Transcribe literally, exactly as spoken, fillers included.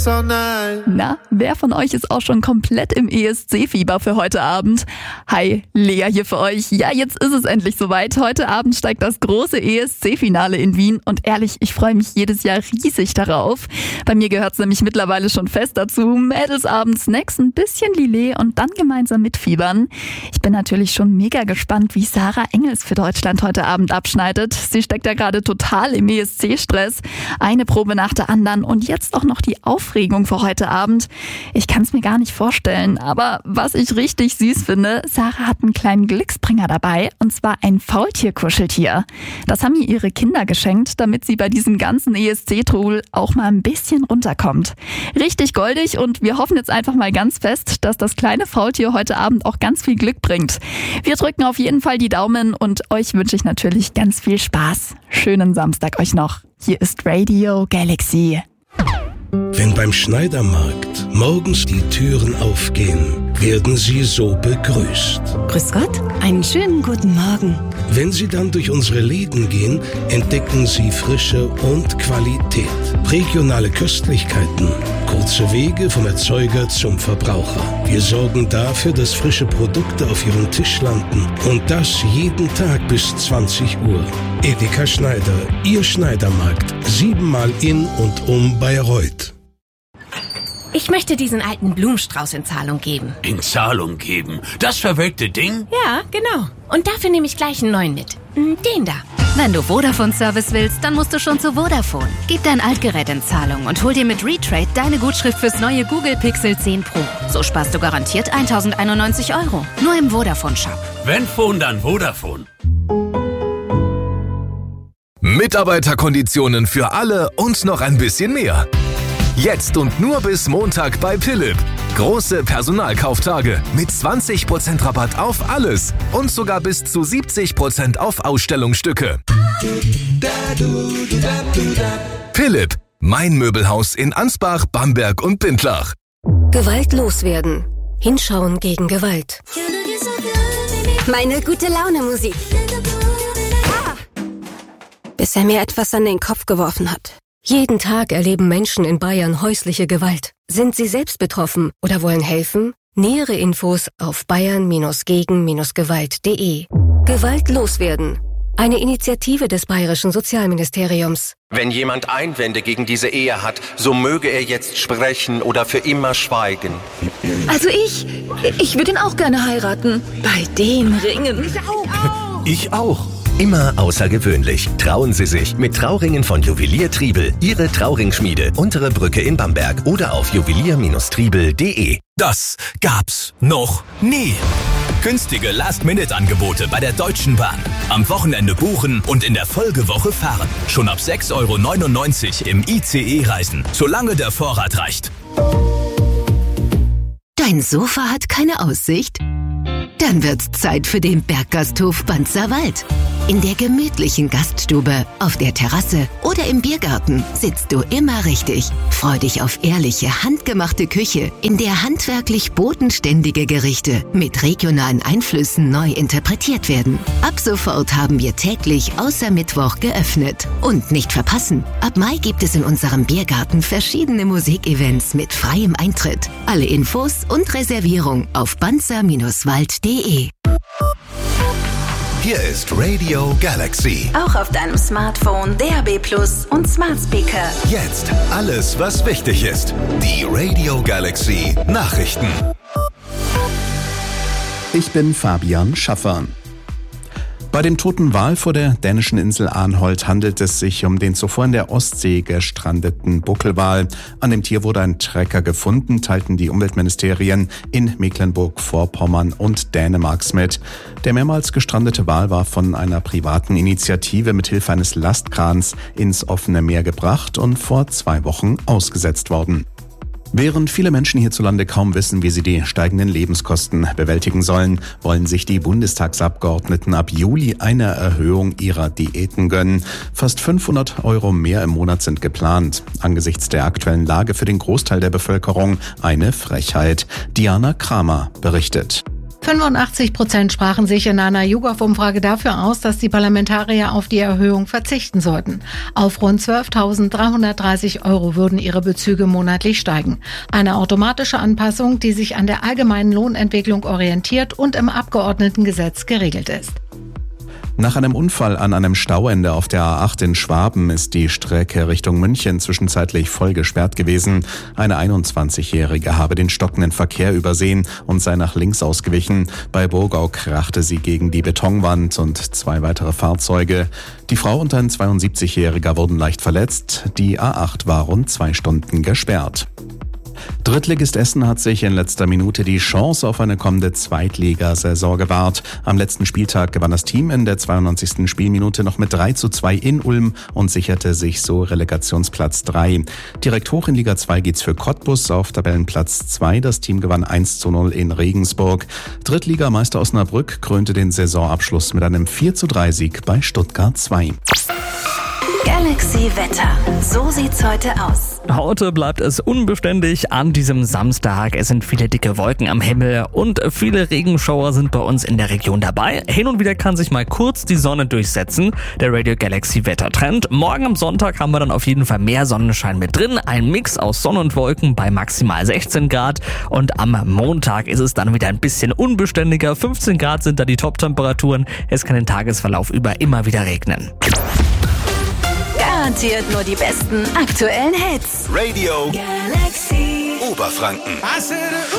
So nice. Na, wer von euch ist auch schon komplett im E S C-Fieber für heute Abend? Hi, Lea hier für euch. Ja, jetzt ist es endlich soweit. Heute Abend steigt das große E S C-Finale in Wien und ehrlich, ich freue mich jedes Jahr riesig darauf. Bei mir gehört es nämlich mittlerweile schon fest dazu. Mädelsabend, Snacks, ein bisschen Lillet und dann gemeinsam mitfiebern. Ich bin natürlich schon mega gespannt, wie Sarah Engels für Deutschland heute Abend abschneidet. Sie steckt ja gerade total im E S C-Stress. Eine Probe nach der anderen und jetzt auch noch die Aufregung für heute Abend. Ich kann es mir gar nicht vorstellen, aber was ich richtig süß finde, Sarah hat einen kleinen Glücksbringer dabei und zwar ein Faultier-Kuscheltier. Das haben ihr ihre Kinder geschenkt, damit sie bei diesem ganzen E S C-Trubel auch mal ein bisschen runterkommt. Richtig goldig und wir hoffen jetzt einfach mal ganz fest, dass das kleine Faultier heute Abend auch ganz viel Glück bringt. Wir drücken auf jeden Fall die Daumen und euch wünsche ich natürlich ganz viel Spaß. Schönen Samstag euch noch. Hier ist Radio Galaxy. Wenn beim Schneidermarkt morgens die Türen aufgehen, werden Sie so begrüßt. Grüß Gott, einen schönen guten Morgen. Wenn Sie dann durch unsere Läden gehen, entdecken Sie Frische und Qualität. Regionale Köstlichkeiten, kurze Wege vom Erzeuger zum Verbraucher. Wir sorgen dafür, dass frische Produkte auf Ihrem Tisch landen. Und das jeden Tag bis zwanzig Uhr. Edeka Schneider, Ihr Schneidermarkt. Siebenmal in und um Bayreuth. Ich möchte diesen alten Blumenstrauß in Zahlung geben. In Zahlung geben? Das verwelkte Ding? Ja, genau. Und dafür nehme ich gleich einen neuen mit. Den da. Wenn du Vodafone-Service willst, dann musst du schon zu Vodafone. Gib dein Altgerät in Zahlung und hol dir mit Retrade deine Gutschrift fürs neue Google Pixel zehn Pro. So sparst du garantiert tausendeinundneunzig Euro. Nur im Vodafone-Shop. Wenn Phone, dann Vodafone. Mitarbeiterkonditionen für alle und noch ein bisschen mehr. Jetzt und nur bis Montag bei Philipp. Große Personalkauftage mit zwanzig Prozent Rabatt auf alles und sogar bis zu siebzig Prozent auf Ausstellungsstücke. Philipp, mein Möbelhaus in Ansbach, Bamberg und Bindlach. Gewalt loswerden. Hinschauen gegen Gewalt. Meine gute Laune Musik. Bis er mir etwas an den Kopf geworfen hat. Jeden Tag erleben Menschen in Bayern häusliche Gewalt. Sind sie selbst betroffen oder wollen helfen? Nähere Infos auf bayern gegen gewalt punkt de. Gewalt loswerden. Eine Initiative des Bayerischen Sozialministeriums. Wenn jemand Einwände gegen diese Ehe hat, so möge er jetzt sprechen oder für immer schweigen. Also ich, ich würde ihn auch gerne heiraten. Bei den Ringen. Ich auch. Ich auch. Immer außergewöhnlich. Trauen Sie sich mit Trauringen von Juwelier Triebel. Ihre Trauringschmiede. Untere Brücke in Bamberg oder auf juwelier Triebel punkt de. Das gab's noch nie. Günstige Last-Minute-Angebote bei der Deutschen Bahn. Am Wochenende buchen und in der Folgewoche fahren. Schon ab sechs Euro neunundneunzig im I C E reisen, solange der Vorrat reicht. Dein Sofa hat keine Aussicht? Dann wird's Zeit für den Berggasthof Banzerwald. In der gemütlichen Gaststube, auf der Terrasse oder im Biergarten sitzt du immer richtig. Freu dich auf ehrliche, handgemachte Küche, in der handwerklich bodenständige Gerichte mit regionalen Einflüssen neu interpretiert werden. Ab sofort haben wir täglich außer Mittwoch geöffnet. Und nicht verpassen, ab Mai gibt es in unserem Biergarten verschiedene Musikevents mit freiem Eintritt. Alle Infos und Reservierung auf banzer wald punkt de. Hier ist Radio Galaxy. Auch auf deinem Smartphone, D A B Plus und Smart Speaker. Jetzt alles, was wichtig ist. Die Radio Galaxy Nachrichten. Ich bin Fabian Schaffer. Bei dem toten Wal vor der dänischen Insel Arnholt handelt es sich um den zuvor in der Ostsee gestrandeten Buckelwal. An dem Tier wurde ein Trecker gefunden, teilten die Umweltministerien in Mecklenburg-Vorpommern und Dänemarks mit. Der mehrmals gestrandete Wal war von einer privaten Initiative mit Hilfe eines Lastkrans ins offene Meer gebracht und vor zwei Wochen ausgesetzt worden. Während viele Menschen hierzulande kaum wissen, wie sie die steigenden Lebenskosten bewältigen sollen, wollen sich die Bundestagsabgeordneten ab Juli eine Erhöhung ihrer Diäten gönnen. Fast fünfhundert Euro mehr im Monat sind geplant. Angesichts der aktuellen Lage für den Großteil der Bevölkerung eine Frechheit. Diana Kramer berichtet. fünfundachtzig Prozent sprachen sich in einer YouGov-Umfrage dafür aus, dass die Parlamentarier auf die Erhöhung verzichten sollten. Auf rund zwölftausenddreihundertdreißig Euro würden ihre Bezüge monatlich steigen. Eine automatische Anpassung, die sich an der allgemeinen Lohnentwicklung orientiert und im Abgeordnetengesetz geregelt ist. Nach einem Unfall an einem Stauende auf der A acht in Schwaben ist die Strecke Richtung München zwischenzeitlich voll gesperrt gewesen. Eine einundzwanzigjährige habe den stockenden Verkehr übersehen und sei nach links ausgewichen. Bei Burgau krachte sie gegen die Betonwand und zwei weitere Fahrzeuge. Die Frau und ein zweiundsiebzigjähriger wurden leicht verletzt. Die A acht war rund zwei Stunden gesperrt. Drittligist Essen hat sich in letzter Minute die Chance auf eine kommende Zweitligasaison gewahrt. Am letzten Spieltag gewann das Team in der zweiundneunzigsten Spielminute noch mit drei zu zwei in Ulm und sicherte sich so Relegationsplatz drei. Direkt hoch in Liga zwei geht's für Cottbus auf Tabellenplatz zwei. Das Team gewann eins zu null in Regensburg. Drittligameister Osnabrück krönte den Saisonabschluss mit einem vier zu drei Sieg bei Stuttgart zwei. Galaxy Wetter. So sieht's heute aus. Heute bleibt es unbeständig an diesem Samstag. Es sind viele dicke Wolken am Himmel und viele Regenschauer sind bei uns in der Region dabei. Hin und wieder kann sich mal kurz die Sonne durchsetzen. Der Radio Galaxy Wettertrend. Morgen am Sonntag haben wir dann auf jeden Fall mehr Sonnenschein mit drin. Ein Mix aus Sonne und Wolken bei maximal sechzehn Grad. Und am Montag ist es dann wieder ein bisschen unbeständiger. fünfzehn Grad sind da die Top-Temperaturen. Es kann den Tagesverlauf über immer wieder regnen. Garantiert nur die besten aktuellen Hits. Radio Galaxy Oberfranken.